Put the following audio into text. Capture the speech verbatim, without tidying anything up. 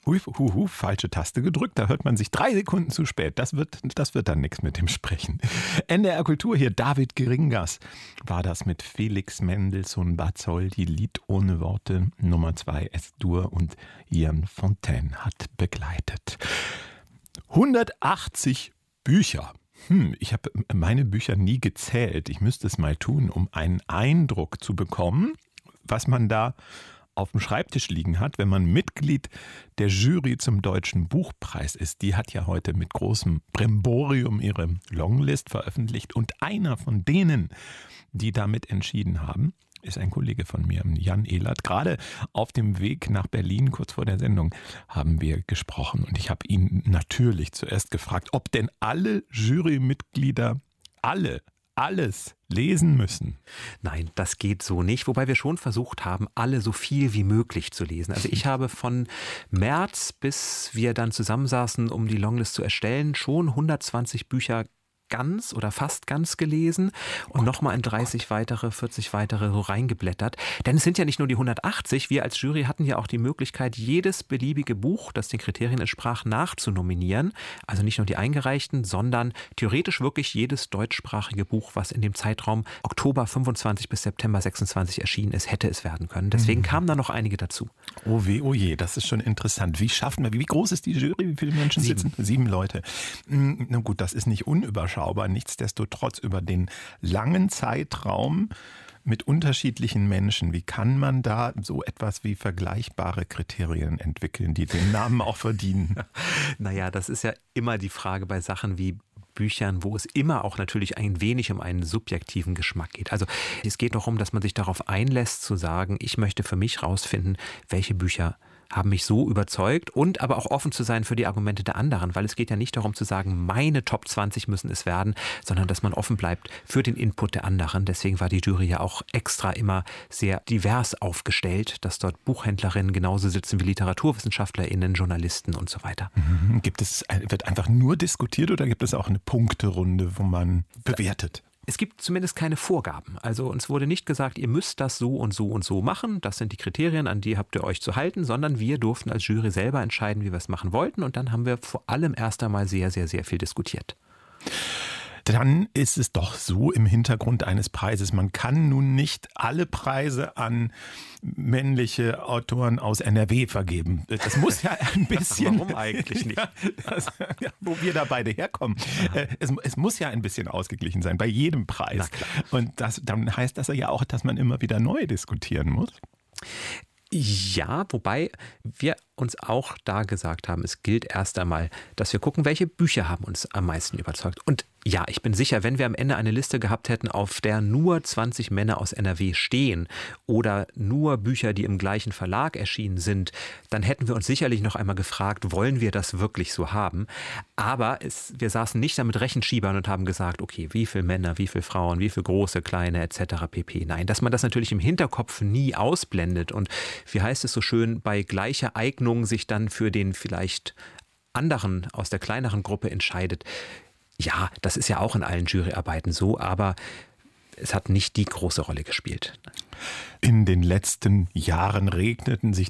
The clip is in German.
Hui, hu, hu, falsche Taste gedrückt, da hört man sich drei Sekunden zu spät. Das wird, das wird dann nichts mit dem Sprechen. N D R Kultur hier, David Geringas war das mit Felix Mendelssohn Bartholdy, Lied ohne Worte, Nummer zwei, S-Dur und Ian Fontaine hat begleitet. hundertachtzig Bücher. Hm, ich habe meine Bücher nie gezählt. Ich müsste es mal tun, um einen Eindruck zu bekommen, was man da auf dem Schreibtisch liegen hat, wenn man Mitglied der Jury zum Deutschen Buchpreis ist. Die hat ja heute mit großem Brimborium ihre Longlist veröffentlicht. Und einer von denen, die damit entschieden haben, ist ein Kollege von mir, Jan Ehlert. Gerade auf dem Weg nach Berlin, kurz vor der Sendung, haben wir gesprochen. Und ich habe ihn natürlich zuerst gefragt, ob denn alle Jurymitglieder, alle, alles lesen müssen. Nein, das geht so nicht, wobei wir schon versucht haben, alle so viel wie möglich zu lesen. Also ich habe von März, bis wir dann zusammensaßen, um die Longlist zu erstellen, schon hundertzwanzig Bücher ganz oder fast ganz gelesen und nochmal in dreißig weitere, vierzig weitere so reingeblättert. Denn es sind ja nicht nur die hundertachtzig, wir als Jury hatten ja auch die Möglichkeit, jedes beliebige Buch, das den Kriterien entsprach, nachzunominieren. Also nicht nur die eingereichten, sondern theoretisch wirklich jedes deutschsprachige Buch, was in dem Zeitraum Oktober fünfundzwanzig bis September sechsundzwanzig erschienen ist, hätte es werden können. Deswegen mhm. kamen da noch einige dazu. Oh weh, oh je, das ist schon interessant. Wie schaffen wir, wie groß ist die Jury? Wie viele Menschen Sieben. sitzen? Sieben Leute. Na gut, das ist nicht unüberschaubar. Aber nichtsdestotrotz über den langen Zeitraum mit unterschiedlichen Menschen, wie kann man da so etwas wie vergleichbare Kriterien entwickeln, die den Namen auch verdienen? Naja, das ist ja immer die Frage bei Sachen wie Büchern, wo es immer auch natürlich ein wenig um einen subjektiven Geschmack geht. Also es geht darum, dass man sich darauf einlässt zu sagen, ich möchte für mich rausfinden, welche Bücher haben mich so überzeugt und aber auch offen zu sein für die Argumente der anderen, weil es geht ja nicht darum zu sagen, meine Top zwanzig müssen es werden, sondern dass man offen bleibt für den Input der anderen. Deswegen war die Jury ja auch extra immer sehr divers aufgestellt, dass dort Buchhändlerinnen genauso sitzen wie LiteraturwissenschaftlerInnen, Journalisten und so weiter. Mhm. Gibt es, wird einfach nur diskutiert oder gibt es auch eine Punkterunde, wo man bewertet? Es gibt zumindest keine Vorgaben. Also uns wurde nicht gesagt, ihr müsst das so und so und so machen. Das sind die Kriterien, an die habt ihr euch zu halten, sondern wir durften als Jury selber entscheiden, wie wir es machen wollten. Und dann haben wir vor allem erst einmal sehr, sehr, sehr viel diskutiert. Dann ist es doch so im Hintergrund eines Preises, man kann nun nicht alle Preise an männliche Autoren aus N R W vergeben. Das muss ja ein bisschen... Warum eigentlich nicht? Ja, das, ja, wo wir da beide herkommen. Ja. Es, es muss ja ein bisschen ausgeglichen sein, bei jedem Preis. Und das, dann heißt das ja auch, dass man immer wieder neu diskutieren muss. Ja, wobei wir uns auch da gesagt haben, es gilt erst einmal, dass wir gucken, welche Bücher haben uns am meisten überzeugt. Und ja, ich bin sicher, wenn wir am Ende eine Liste gehabt hätten, auf der nur zwanzig Männer aus N R W stehen oder nur Bücher, die im gleichen Verlag erschienen sind, dann hätten wir uns sicherlich noch einmal gefragt, wollen wir das wirklich so haben? Aber es, wir saßen nicht da mit Rechenschiebern und haben gesagt, okay, wie viele Männer, wie viele Frauen, wie viele große, kleine et cetera pp. Nein, dass man das natürlich im Hinterkopf nie ausblendet und wie heißt es so schön, bei gleicher Eignung sich dann für den vielleicht anderen aus der kleineren Gruppe entscheidet. Ja, das ist ja auch in allen Juryarbeiten so, aber es hat nicht die große Rolle gespielt. In den letzten Jahren regneten sich